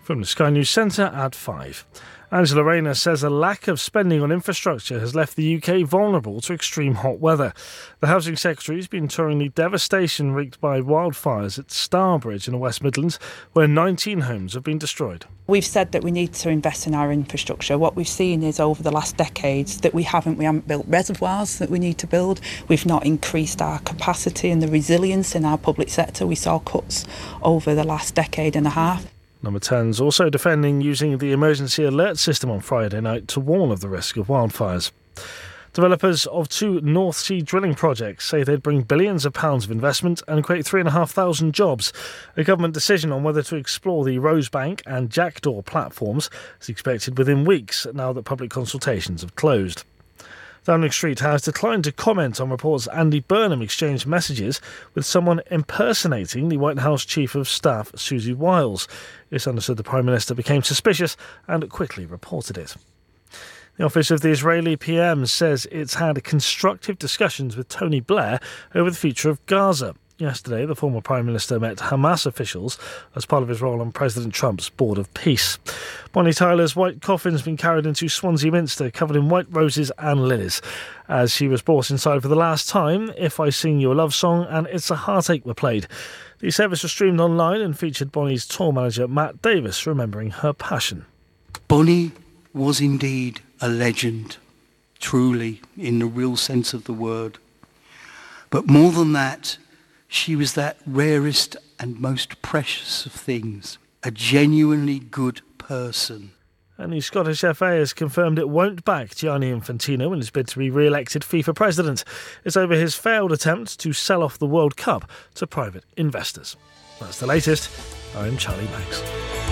From the Sky News Centre at 5. Angela Rayner says a lack of spending on infrastructure has left the UK vulnerable to extreme hot weather. The Housing Secretary has been touring the devastation wreaked by wildfires at Starbridge in the West Midlands, where 19 homes have been destroyed. We've said that we need to invest in our infrastructure. What we've seen is over the last decades that we haven't built reservoirs that we need to build. We've not increased our capacity and the resilience in our public sector. We saw cuts over the last decade and a half. Number 10's also defending using the emergency alert system on Friday night to warn of the risk of wildfires. Developers of 2 North Sea drilling projects say they'd bring billions of pounds of investment and create 3,500 jobs. A government decision on whether to explore the Rosebank and Jackdaw platforms is expected within weeks, now that public consultations have closed. Downing Street has declined to comment on reports Andy Burnham exchanged messages with someone impersonating the White House Chief of Staff, Susie Wiles. It's understood the Prime Minister became suspicious and quickly reported it. The office of the Israeli PM says it's had constructive discussions with Tony Blair over the future of Gaza. Yesterday, the former Prime Minister met Hamas officials as part of his role on President Trump's Board of Peace. Bonnie Tyler's white coffin's been carried into Swansea Minster, covered in white roses and lilies. As she was brought inside for the last time, If I Sing Your Love Song and It's a Heartache were played. The service was streamed online and featured Bonnie's tour manager Matt Davis remembering her passion. Bonnie was indeed a legend, truly, in the real sense of the word. But more than that, she was that rarest and most precious of things, a genuinely good person. And the Scottish FA has confirmed it won't back Gianni Infantino in his bid to be re-elected FIFA president. It's over his failed attempt to sell off the World Cup to private investors. That's the latest. I'm Charlie Banks.